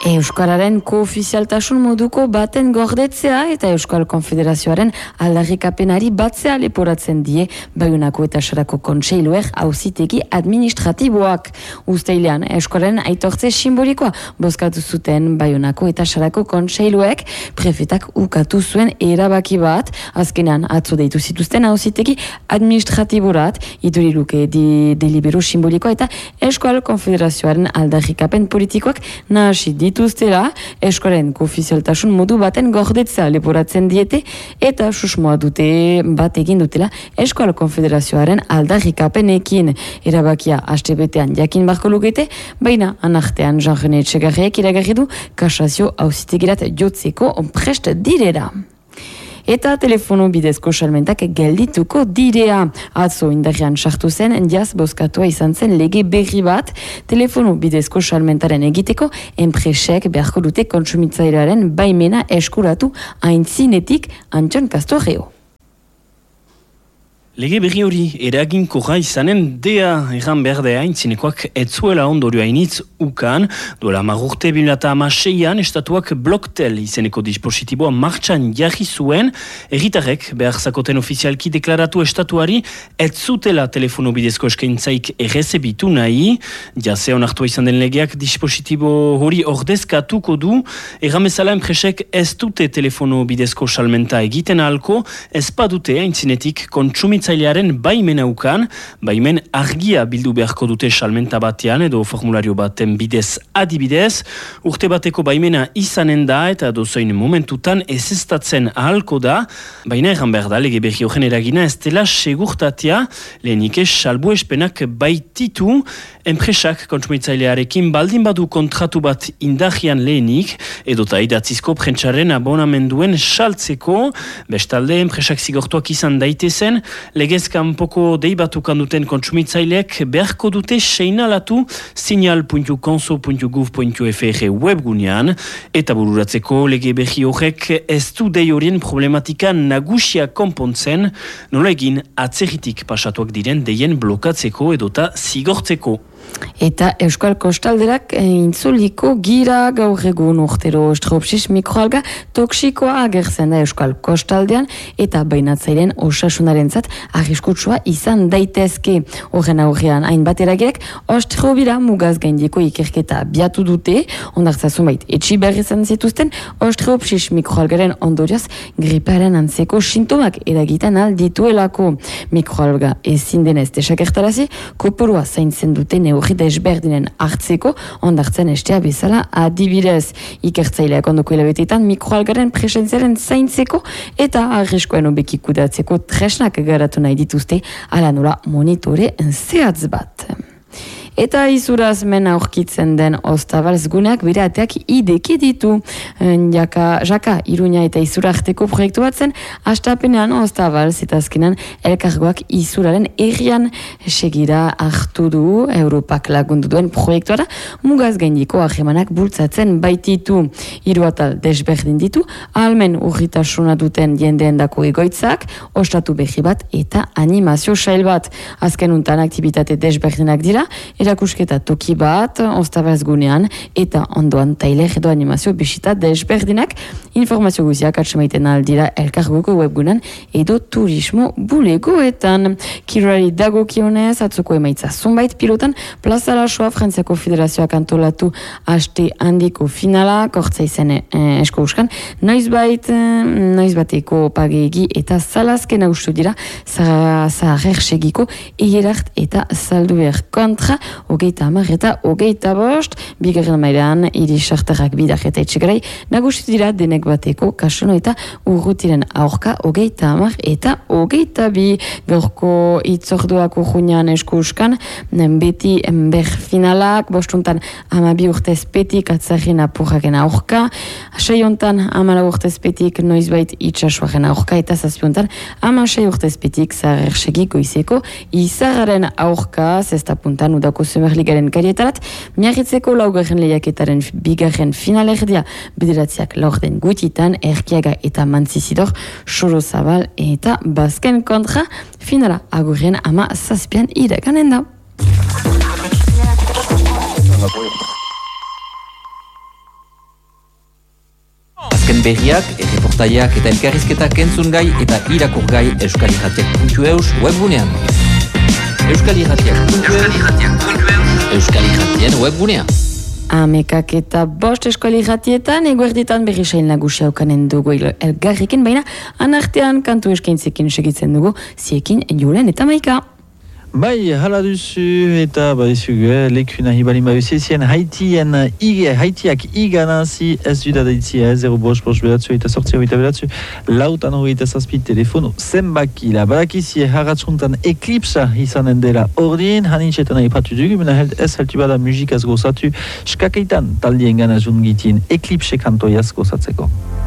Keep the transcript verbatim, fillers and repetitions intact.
Euskararen koofizialtasun moduko baten gordetzea eta Euskal Konfederazioaren aldarrikapenari batzea leporatzen die Baionako eta Sarako kontseiluek auzitegi administratiboak. Uztailean Euskararen aitortze simbolikoa bozkatu zuten Baionako eta Sarako kontseiluek prefetak ukatu zuen erabaki bat, azkenean atzo deitu zituzten auzitegi administratiborat iduriluke di delibero simbolikoa eta Euskal Konfederazioaren aldarrikapen politikoak nahasi dituztela, Euskararen koofizialtasun modu baten gordetza leporatzen diete eta susmoa dute bat egin dutela Euskal Konfederazioaren aldarrikapenekin. Erabakia astebetean jakin barko lukete, baina anartean Jean-René Etxegarriek iragarri du kasazio auzitegirat jotzeko prest direra. Eta telefono bidezko salmentak geldituko direa. Atzo indarrean sartu zen, jaz bozkatua izan zen lege berri bat, telefono bidezko salmentaren egiteko, enpresek beharko dute kontsumitzailearen baimena eskuratu aintzinetik Antxon Kastorreo. Lege berri hori eraginkorra izanen dea erran behar da aintzinekoak etzuela ondorioa initz ukan, duela marrurte bi mila hamaseian estatuak Bloktel izeneko dispositiboa martxan jarri zuen, erritarrek behar zakoten ofizialki deklaratu estatuari etzutela telefono bidezko eskaintzaik errezebitu nahi, jase onartua izan den legeak dispositibo hori ordezkatuko du, erran bezala enpresek ez dute telefono bidezko salmenta egiten ahalko, ez padute aintzinetik kontsumitza Zailearen baimen aukan, baimen argia bildu beharko dute salmenta batean edo formulario baten bidez adibidez, urte bateko baimena izanen da eta dozoin momentutan ezestatzen ahalko da, baina erran behar da lege berri horren eragina ez dela segurtatea, lehenik ez salbu espenak baititu, enpresak kontsumitzailearekin baldin badu kontratu bat indahian lehenik, edota idatzizko prentsaren abonamenduen saltzeko, bestalde enpresak zigortuak izan daitezen, legez kanpoko deibatukan duten kontsumitzaileek beharko dute seinalatu signal puntu konso puntu gov puntu f r webgunean eta bururatzeko lege berri horrek ez du dei horien problematika nagusia konpontzen, nola egin atzerritik pasatuak diren deien blokatzeko edota zigortzeko. Eta Euskal Kostalderak intzuliko gira gaur egun urtero Stropsis mikroalga toksikoa agertzen da Euskal Kostaldean eta bainatzaileen osasunarentzat arriskutsua izan daitezke. Horren aurrean hainbat eragileek ostrobira mugaz gaindiko ikerketa biatu dute, ondartzazun bait etxi behar izan zituzten Stropsis mikroalgaren ondorioz griparen antzeko sintomak eragiten aldituelako. Mikroalga ezin denez desakertarazi, kopurua zaintzen dute neurri desberdinen hartzeko ondartzen estea bezala adibidez. Ikertzaileak ondoko hilabeteetan mikroalgaren presentziaren zaintzeko eta arriskoen hobeki kudeatzeko tresnak garatu nahi dituzte ala nola monitore zehatz bat. Eta izuraz men aurkitzen den Ostabalz guneak bere ateak ideki ditu. Jaka, jaka Iruña eta izura arteko proiektu bat zen, hastapenean Ostabalz eta azkenan elkargoak izuraren errian segira hartu du Europak lagundu duen proiektuara, mugaz gaindiko ahemanak bultzatzen baititu. Hiru atal desberdin ditu, ahalmen urritasuna duten jendeendako egoitzak, ostatu berri bat eta animazio sail bat. Azken untan aktibitate desberdinak dira, erakusketa toki bat, Ostabalz gunean, eta ondoan tailer edo animazio bisita desberdinak, informazio guziak atsemaiten aldira elkargoko webgunan edo turismo bulegoetan. Kirolari dagokionez, atzoko emaitza zonbait pilotan, Plaza Lasoa Frantziako Federazioak antolatu haste handiko finala, kortza izan eh, esko uskan, noizbait, noizbateko pageegi eta zalazken austu dira, zaharrer segiko, egerart eta salduer kontra, hogeita hamar eta hogeita bost, bigarren mailan irisartarrak bidak eta etxegarai, nagusitu dira denek bateko kasuno eta urrutiren aurka hogeita hamar eta hogeita bi gaurko itzorduak urruñan eskuskan, beti ber finalak, bostuntan amabi urtezpetik atzarrin apurraken aurka, saiontan amala urtezpetik noizbait itxasuaren aurka eta zazpiontan amasei urtezpetik zaharrer segiko izeko izarraren aurka, zesta puntan udako Zumerligaren karietarat, miarritzeko laugarren lehiaketaren bigarren finalerdia bederatziak laurden gutitan, Erkiaga eta Mantzizidor, Sorozabal eta Basken kontra, finala agurren ama zazpian iraganen da. azken berriak, erreportaiak eta elkarrizketak entzun gai eta irakur gai euskal irratiak puntu eus webgunean. Euskal irratiak puntu eus Euskal irratien webgunean. Amekak eta bost eskuali ratietan, eguerditan berri sail nagusia ukanen dugu elgarrikin, baina anartean kantu eskaintzekin segitzen dugu, ziekin Julen eta Maika. Bai, hala duzu eta badizugu, lekuna hibalin bauzizien Haitien ige, Haitiak iganazi ez duda daitzia, zero bost bost beratzu eta sortzia hoita beratzu, lautan hogeita zazpi telefono zenbakila. Badakizie haratzuntan eklipsa izanen dela ordin, hanintxetan aipatu dugu, mena ez heltu bada musikaz gozatu, skakeitan taldien gana zungitien eklipse kantoiaz gozatzeko.